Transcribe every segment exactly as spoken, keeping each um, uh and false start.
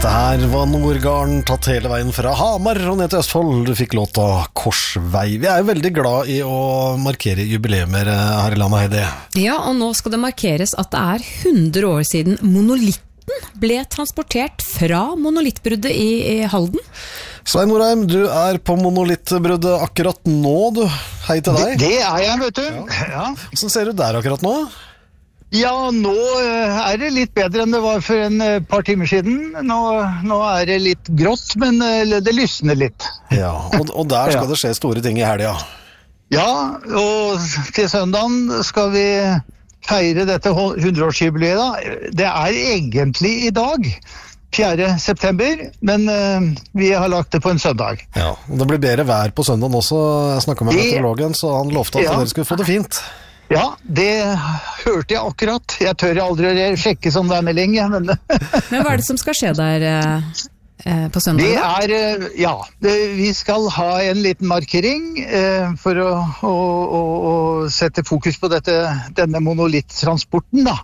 Dette her var Nordgarden, tatt hele veien fra Hamar og ned til Østfold. Du fikk låta Korsvei. Vi er jo veldig glad i å markere jubileumer her i landet, Heidi. Ja, og nå skal det markeres at det er hundre år siden monolitten ble transportert fra monolittbruddet i, i Halden. Svein Norheim, du er på monolittbruddet akkurat nå, du. Hei til deg. Det, det er jeg, vet du. Ja. Ja. Hvordan ser du der akkurat nå? Ja, nå er det litt bedre enn det var for en par timer siden. Nå, nå er det litt grått, men det lysner litt. Ja, og, og der skal ja. det skje store ting i helga. Ja, og til søndagen skal vi feire dette hundreårsjubileet da. Det er egentlig i dag, fjerde september, men uh, vi har lagt det på en søndag. Ja, og det blir bedre vær på søndagen også. Jeg snakket med meteorologen, så han lovte at ja. dere skulle få det fint. Ja, det hørte jeg akkurat. Jeg tør aldri å sjekke som det er melding. Ja, men... men hva er det som skal skje der eh, på søndag? Det er, ja, det, vi skal ha en liten markering eh, for å, å, å, å sette fokus på dette, denne monolittransporten da.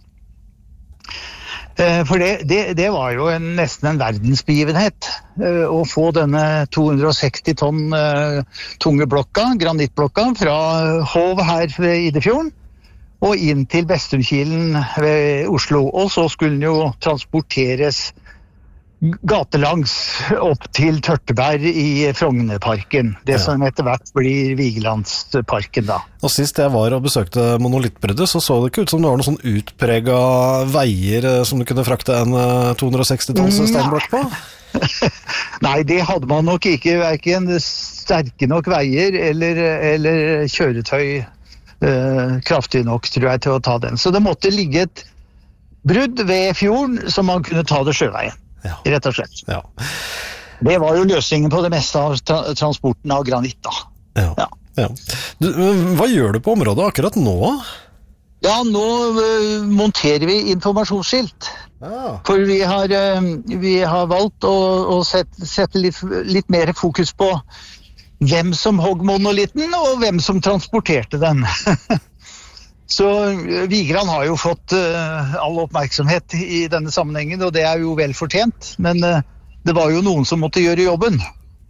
Eh, for det, det, det var jo en, nesten en verdensbegivenhet eh, å få denne to hundre og seksti tonn eh, tunge blokka, granittblokka, fra Hov her ved Idefjorden og inn til Bestumkilen ved Oslo. Og så skulle den jo transporteres gatelangs opp til Tørteberg i Frognerparken. Det ja. som etter hvert blir Vigelandsparken da. Og sist jeg var og besøkte monolittbruddet, så så det ikke ut som det var noen sånn utpreget veier som du kunne frakte en to hundre og seksti tonns steinblokk på? Nei, det hadde man nok ikke, hverken sterke nok veier eller, eller kjøretøy Uh, kraftig nok, tror jeg, til å ta den. Så det måtte ligge et brudd ved fjorden som man kunne ta det sjøveien, ja. rett og slett. Ja. Det var jo løsningen på det meste av tra- transporten av granitt da. Ja. Ja. Ja. Du, hva gjør du på området akkurat nå? Ja, nå uh, monterer vi informasjonsskilt. Ja. For vi har, uh, vi har valgt å, å sette, sette litt, litt mer fokus på hvem som hogg monolitten, og hvem som transporterte den. Så Vigeland har jo fått uh, all oppmerksomhet i denne sammenhengen, og det er jo vel fortjent, men uh, det var jo noen som måtte gjøre jobben.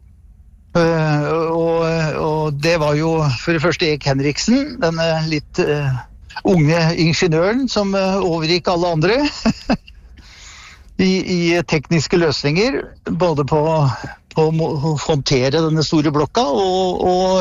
Uh, og, og det var jo for det første Erik Henriksen, denne litt uh, unge ingeniøren som uh, overgikk alle andre i, i tekniske løsninger, både på på å håndtere denne store blokka og, og